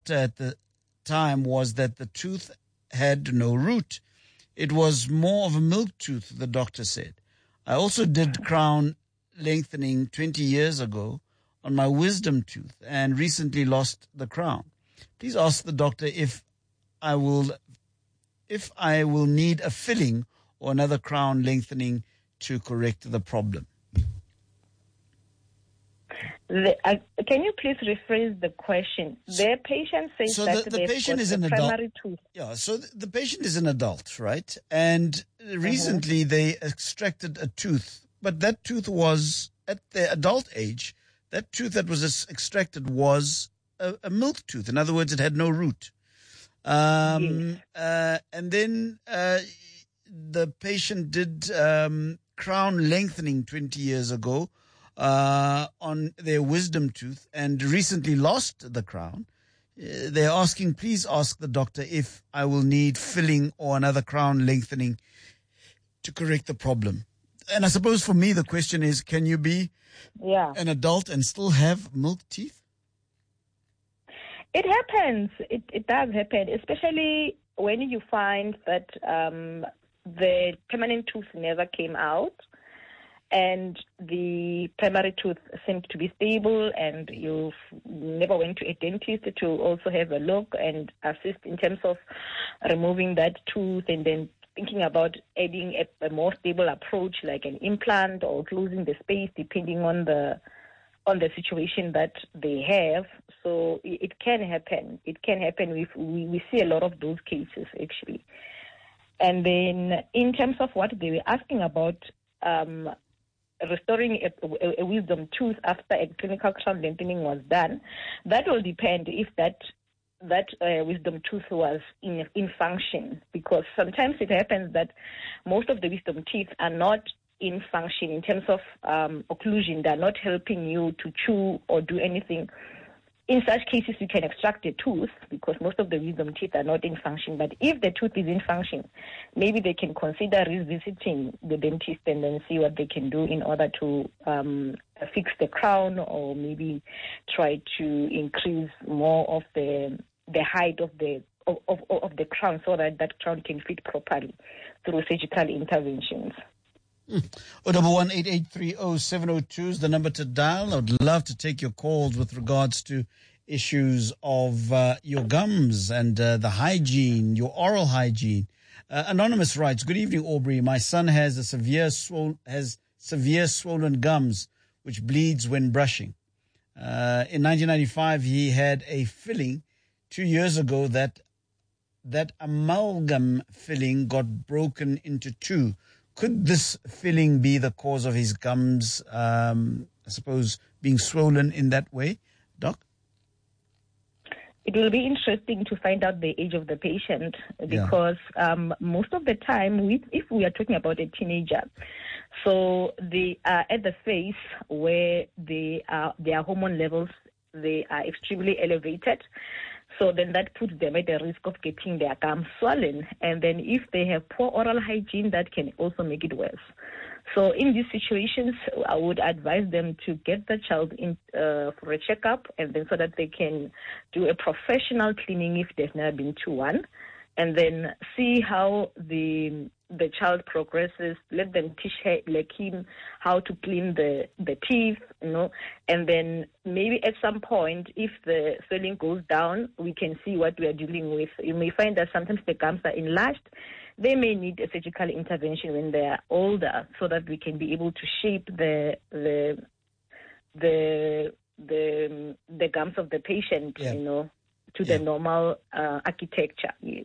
at the time was that the tooth had no root. It was more of a milk tooth, the doctor said. I also did crown lengthening 20 years ago on my wisdom tooth and recently lost the crown. Please ask the doctor if I will need a filling or another crown lengthening to correct the problem. Can you please rephrase the question? The patient says that the patient is an primary adult. tooth. Yeah, so the patient is an adult, right? And recently they extracted a tooth, but that tooth was at the adult age. That tooth that was extracted was a milk tooth. In other words, it had no root. And then the patient did crown lengthening 20 years ago on their wisdom tooth and recently lost the crown. They're asking, please ask the doctor if I will need filling or another crown lengthening to correct the problem. And I suppose for me, the question is, can you be an adult and still have milk teeth? It happens. It does happen, especially when you find that the permanent tooth never came out and the primary tooth seemed to be stable and you never went to a dentist to also have a look and assist in terms of removing that tooth and then thinking about adding a more stable approach like an implant or closing the space depending on the situation that they have. So it can happen. It can happen. We see a lot of those cases actually. And then in terms of what they were asking about, restoring a wisdom tooth after a clinical crown lengthening was done, that will depend if that wisdom tooth was in function, because sometimes it happens that most of the wisdom teeth are not in function in terms of occlusion. They're not helping you to chew or do anything. In such cases, you can extract a tooth because most of the wisdom teeth are not in function. But if the tooth is in function, maybe they can consider revisiting the dentist and then see what they can do in order to fix the crown or maybe try to increase more of the height of the crown so that crown can fit properly through surgical interventions. 011-8830-702 is the number to dial. I'd love to take your calls with regards to issues of your gums and the hygiene, your oral hygiene. Anonymous writes, good evening, Aubrey. My son has severe swollen gums, which bleeds when brushing. In 1995, he had a filling. 2 years ago, that amalgam filling got broken into two. Could this filling be the cause of his gums, I suppose, being swollen in that way, Doc? It will be interesting to find out the age of the patient because most of the time, if we are talking about a teenager, so they are at the phase where their hormone levels, they are extremely elevated. So then that puts them at the risk of getting their gums swollen. And then if they have poor oral hygiene, that can also make it worse. So in these situations, I would advise them to get the child in for a checkup and then so that they can do a professional cleaning if they've never been to one. And then see how the child progresses. Let them teach him how to clean the teeth, and then maybe at some point, if the swelling goes down, we can see what we are dealing with. You may find that sometimes the gums are enlarged. They may need a surgical intervention when they are older, so that we can be able to shape the gums of the patient, to the normal architecture. Yes.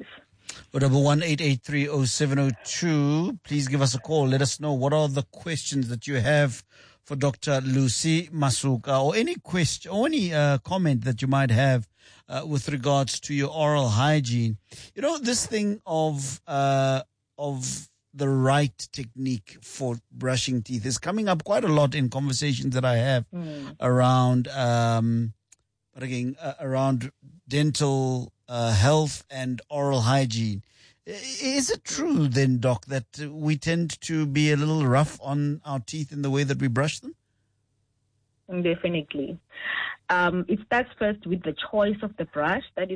011-8830-702. Please give us a call. Let us know what are the questions that you have for Dr. Lucy Masuka, or any question or any comment that you might have with regards to your oral hygiene. This thing of the right technique for brushing teeth is coming up quite a lot in conversations that I have around dental health and oral hygiene. Is it true then, Doc, that we tend to be a little rough on our teeth in the way that we brush them? Definitely. It starts first with the choice of the brush. That is